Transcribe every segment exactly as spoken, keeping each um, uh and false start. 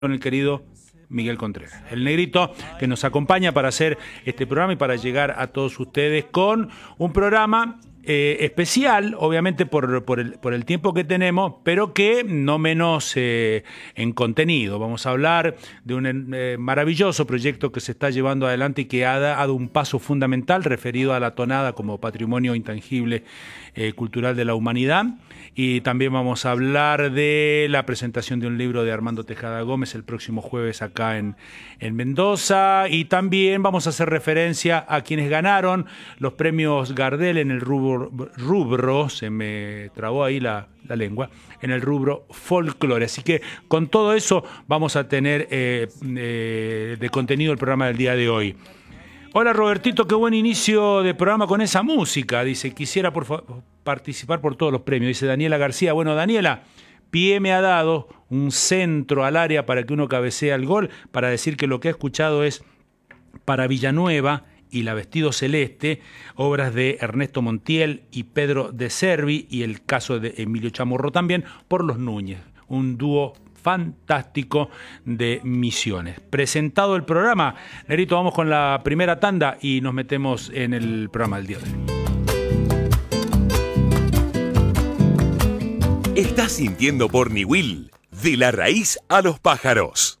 con el querido Miguel Contreras, el negrito que nos acompaña para hacer este programa y para llegar a todos ustedes con un programa eh, especial, obviamente por, por, el, por el tiempo que tenemos, pero que no menos eh, en contenido. Vamos a hablar de un eh, maravilloso proyecto que se está llevando adelante y que ha dado un paso fundamental referido a la tonada como patrimonio intangible eh, cultural de la humanidad. Y también vamos a hablar de la presentación de un libro de Armando Tejada Gómez el próximo jueves acá en, en Mendoza. Y también vamos a hacer referencia a quienes ganaron los premios Gardel en el rubro, rubro se me trabó ahí la, la lengua, en el rubro folclore. Así que con todo eso vamos a tener eh, eh, de contenido el programa del día de hoy. Hola Robertito, qué buen inicio de programa con esa música. Dice, quisiera por favor participar por todos los premios. Dice Daniela García. Bueno, Daniela, Pie me ha dado un centro al área para que uno cabecee al gol, para decir que lo que ha escuchado es para Villanueva y La Vestido Celeste, obras de Ernesto Montiel y Pedro de Servi, y el caso de Emilio Chamorro también, por los Núñez. Un dúo fantástico de Misiones. Presentado el programa, Nerito, vamos con la primera tanda y nos metemos en el programa del día de hoy. Estás sintiendo por Niwil, de la raíz a los pájaros.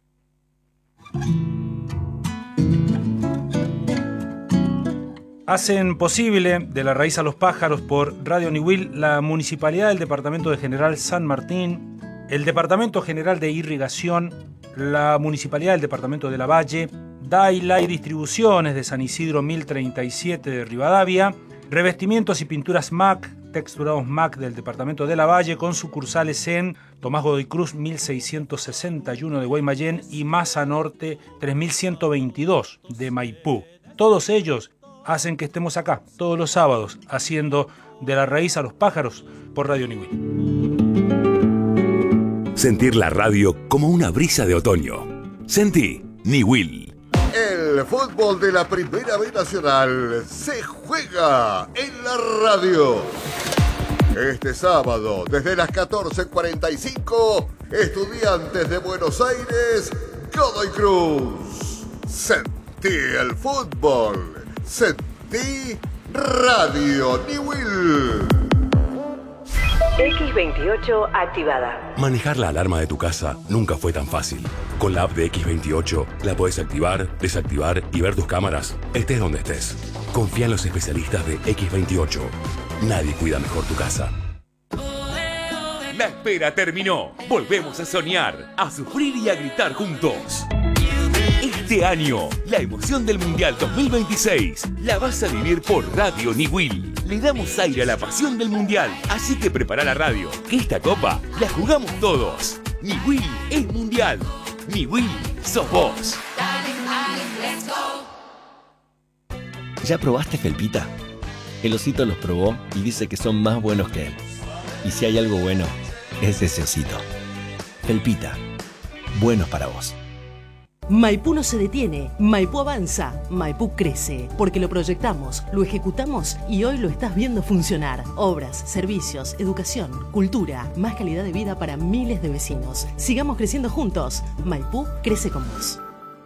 Hacen posible De la raíz a los pájaros por Radio Niwil la Municipalidad del Departamento de General San Martín, el Departamento General de Irrigación, la Municipalidad del Departamento de La Valle, Daila y Distribuciones de San Isidro mil treinta y siete de Rivadavia, Revestimientos y Pinturas M A C, Texturados M A C del Departamento de La Valle, con sucursales en Tomás Godoy Cruz mil seiscientos sesenta y uno de Guaymallén y Maza Norte tres mil ciento veintidós de Maipú. Todos ellos hacen que estemos acá todos los sábados haciendo De la raíz a los pájaros por Radio Niwil. Sentir la radio como una brisa de otoño. Sentí Niwil. El fútbol de la Primera B Nacional se juega en la radio. Este sábado, desde las catorce cuarenta y cinco, Estudiantes de Buenos Aires, Godoy Cruz. Sentí el fútbol. Sentí Radio Niwil. equis veintiocho activada. Manejar la alarma de tu casa nunca fue tan fácil. Con la app de equis veintiocho la podés activar, desactivar y ver tus cámaras, estés donde estés. Confía en los especialistas de equis veintiocho. Nadie cuida mejor tu casa. La espera terminó. Volvemos a soñar, a sufrir y a gritar juntos. Este año, la emoción del Mundial dos mil veintiséis la vas a vivir por Radio Niwil. Le damos aire a la pasión del Mundial, así que prepara la radio, que esta copa la jugamos todos. Niwil es Mundial. Niwil sos vos. ¿Ya probaste Felpita? El osito los probó y dice que son más buenos que él. Y si hay algo bueno, es ese osito. Felpita, buenos para vos. Maipú no se detiene, Maipú avanza, Maipú crece, porque lo proyectamos, lo ejecutamos y hoy lo estás viendo funcionar. Obras, servicios, educación, cultura, más calidad de vida para miles de vecinos. Sigamos creciendo juntos. Maipú crece con vos.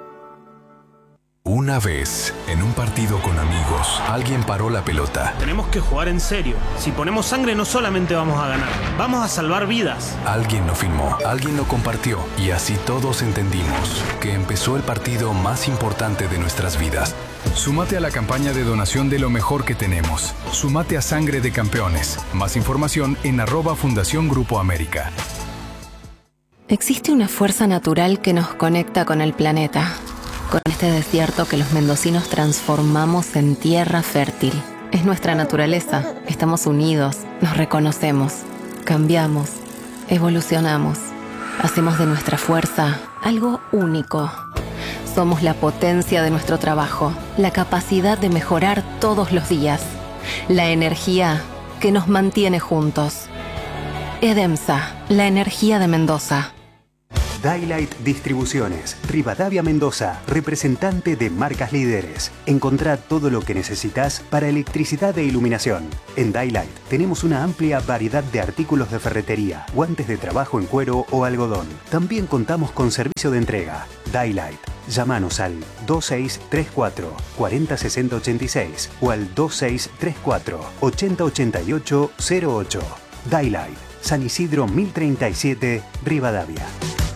Una vez, en un partido con amigos, alguien paró la pelota. Tenemos que jugar en serio. Si ponemos sangre no solamente vamos a ganar, vamos a salvar vidas. Alguien lo filmó, alguien lo compartió y así todos entendimos que empezó el partido más importante de nuestras vidas. Súmate a la campaña de donación de lo mejor que tenemos. Súmate a Sangre de Campeones. Más información en arroba Fundación Grupo América. Existe una fuerza natural que nos conecta con el planeta. Con este desierto que los mendocinos transformamos en tierra fértil. Es nuestra naturaleza. Estamos unidos, nos reconocemos, cambiamos, evolucionamos. Hacemos de nuestra fuerza algo único. Somos la potencia de nuestro trabajo, la capacidad de mejorar todos los días, la energía que nos mantiene juntos. EDEMSA, la energía de Mendoza. Daylight Distribuciones, Rivadavia, Mendoza, representante de marcas líderes. Encontrá todo lo que necesitas para electricidad e iluminación. En Daylight tenemos una amplia variedad de artículos de ferretería, guantes de trabajo en cuero o algodón. También contamos con servicio de entrega. Daylight. Llámanos al dos seis tres cuatro, cuatro cero seis cero ocho seis o al dos seis tres cuatro, ocho cero ocho ocho cero ocho. Daylight, San Isidro mil treinta y siete, Rivadavia.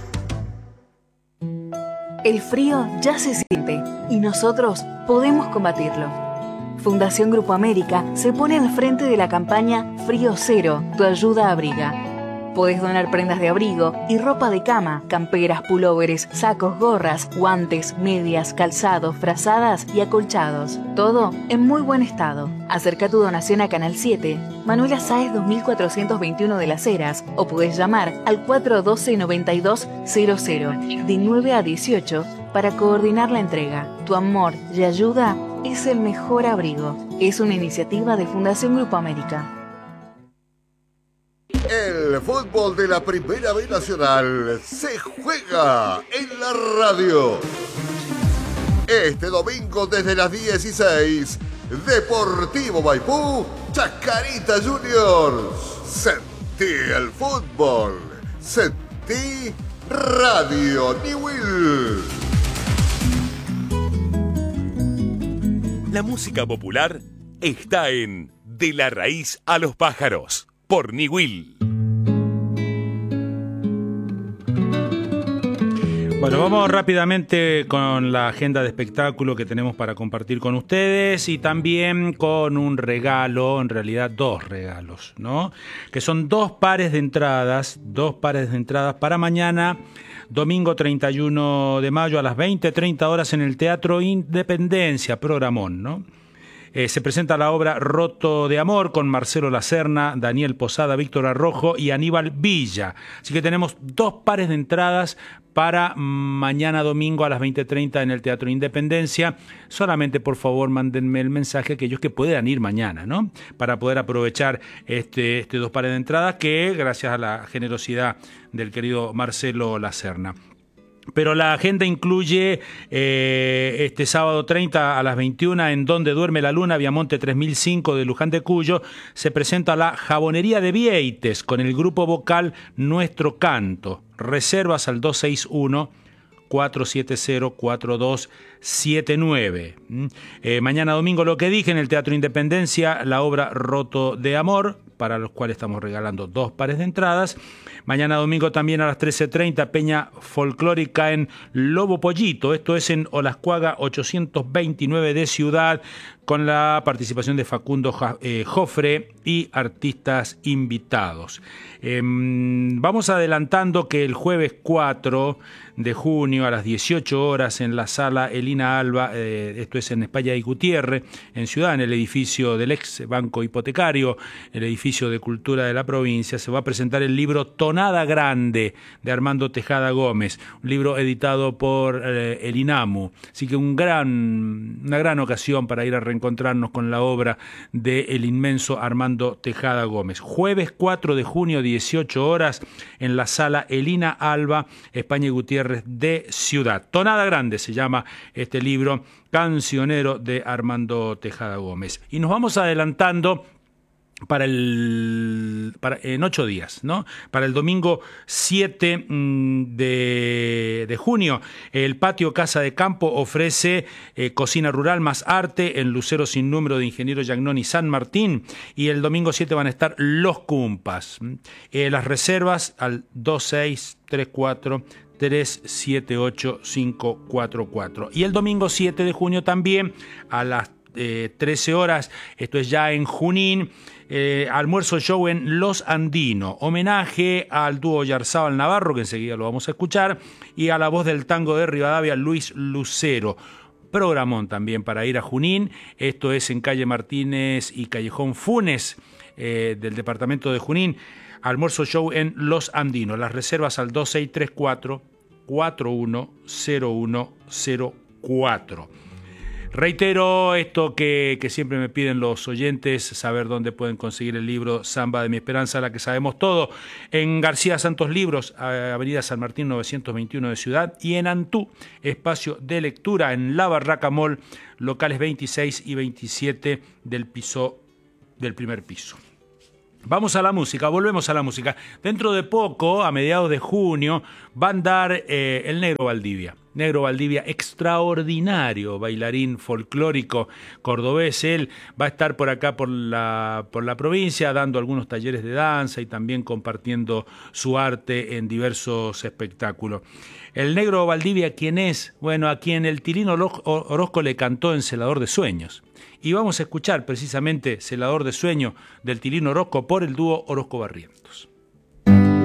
El frío ya se siente y nosotros podemos combatirlo. Fundación Grupo América se pone al frente de la campaña Frío Cero, tu ayuda abriga. Podés donar prendas de abrigo y ropa de cama, camperas, pulóveres, sacos, gorras, guantes, medias, calzados, frazadas y acolchados. Todo en muy buen estado. Acerca tu donación a Canal siete, Manuela Sáez dos mil cuatrocientos veintiuno de Las Heras, o podés llamar al cuatro uno dos, nueve dos cero cero de nueve a dieciocho para coordinar la entrega. Tu amor y ayuda es el mejor abrigo. Es una iniciativa de Fundación Grupo América. El fútbol de la Primera B Nacional se juega en la radio. Este domingo desde las dieciséis, Deportivo Maipú, Chacarita Juniors. Sentí el fútbol. Sentí Radio Niwil. La música popular está en De la Raíz a los Pájaros, por Niwil. Bueno, vamos rápidamente con la agenda de espectáculo que tenemos para compartir con ustedes y también con un regalo, en realidad dos regalos, ¿no? Que son dos pares de entradas, dos pares de entradas para mañana, domingo treinta y uno de mayo a las veinte treinta horas en el Teatro Independencia, programón, ¿no? Eh, se presenta la obra Roto de Amor con Marcelo Lacerna, Daniel Posada, Víctor Arrojo y Aníbal Villa. Así que tenemos dos pares de entradas para mañana domingo a las veinte treinta en el Teatro Independencia. Solamente, por favor, mándenme el mensaje a aquellos que puedan ir mañana, ¿no? Para poder aprovechar este, este dos pares de entradas que, gracias a la generosidad del querido Marcelo Lacerna. Pero la agenda incluye eh, este sábado treinta a las veintiuna en Donde Duerme la Luna, Viamonte tres mil cinco de Luján de Cuyo, se presenta la Jabonería de Vieites con el grupo vocal Nuestro Canto. Reservas al dos seis uno, cuatro siete cero, cuatro dos siete nueve. Eh, mañana domingo, lo que dije, en el Teatro Independencia, la obra Roto de Amor, para los cuales estamos regalando dos pares de entradas. Mañana domingo también a las trece treinta, Peña Folclórica en Lobo Pollito, esto es en Olascuaga ochocientos veintinueve de Ciudad, con la participación de Facundo Jofre y artistas invitados. Eh, vamos adelantando que el jueves cuatro de junio a las dieciocho horas en la sala Elina Alba, eh, esto es en España y Gutiérrez, en Ciudad, en el edificio del ex Banco Hipotecario, el edificio de Cultura de la provincia, se va a presentar el libro Tonada Grande de Armando Tejada Gómez, un libro editado por eh, el INAMU. Así que un gran, una gran ocasión para ir a reencontrarnos con la obra del inmenso Armando Tejada Gómez. Jueves cuatro de junio, dieciocho horas, en la sala Elina Alba, España y Gutiérrez de Ciudad. Tonada Grande se llama este libro cancionero de Armando Tejada Gómez. Y nos vamos adelantando para el para, en ocho días, ¿no? Para el domingo siete de, de junio, el Patio Casa de Campo ofrece eh, cocina rural más arte en Lucero Sin Número de Ingeniero Yagnón y San Martín, y el domingo siete van a estar Los Cumpas. Eh, las reservas al dos seis tres cuatro, tres siete ocho, cinco cuatro cuatro. Y el domingo siete de junio también a las eh, trece horas, esto es ya en Junín, Eh, almuerzo show en Los Andino, homenaje al dúo Yarzábal Navarro, que enseguida lo vamos a escuchar, y a la voz del tango de Rivadavia, Luis Lucero. Programón también para ir a Junín, esto es en calle Martínez y Callejón Funes, eh, del departamento de Junín. Almuerzo show en Los Andinos. Las reservas al dos seis tres cuatro, cuatro uno cero uno cero cuatro. Reitero esto que, que siempre me piden los oyentes, saber dónde pueden conseguir el libro Samba de mi Esperanza, la que sabemos todo. En García Santos Libros, Avenida San Martín novecientos veintiuno de Ciudad, y en Antú, espacio de lectura en La Barraca Mall, locales veintiséis y veintisiete del piso del primer piso. Vamos a la música, volvemos a la música. Dentro de poco, a mediados de junio, va a andar eh, el Negro Valdivia. Negro Valdivia, extraordinario bailarín folclórico cordobés. Él va a estar por acá, por la, por la provincia, dando algunos talleres de danza y también compartiendo su arte en diversos espectáculos. El Negro Valdivia, ¿quién es? Bueno, a quien el Tilín Orozco le cantó en Celador de Sueños. Y vamos a escuchar precisamente Celador de Sueño del Tilín Orozco por el dúo Orozco Barrientos.